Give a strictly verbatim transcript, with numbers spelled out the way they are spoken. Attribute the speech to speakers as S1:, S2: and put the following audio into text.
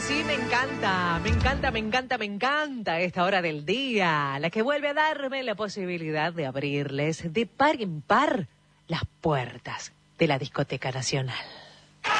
S1: sí, me encanta, me encanta, me encanta, me encanta esta hora del día, la que vuelve a darme la posibilidad de abrirles de par en par las puertas de la Discoteca Nacional.